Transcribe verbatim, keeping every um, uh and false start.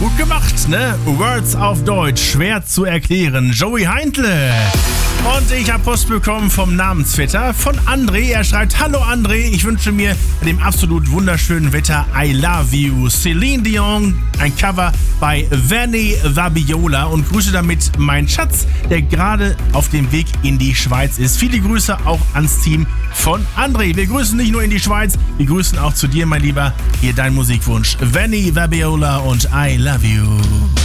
Gut gemacht, ne? Words auf Deutsch, schwer zu erklären. Joey Heintle. Und ich habe Post bekommen vom Namensvetter von André. Er schreibt: Hallo André, ich wünsche mir bei dem absolut wunderschönen Wetter I Love You. Celine Dion, ein Cover bei Vanni Vabiola, und grüße damit meinen Schatz, der gerade auf dem Weg in die Schweiz ist. Viele Grüße auch ans Team von André. Wir grüßen nicht nur in die Schweiz, wir grüßen auch zu dir, mein Lieber. Hier dein Musikwunsch: Vanni Vabiola und I Love You.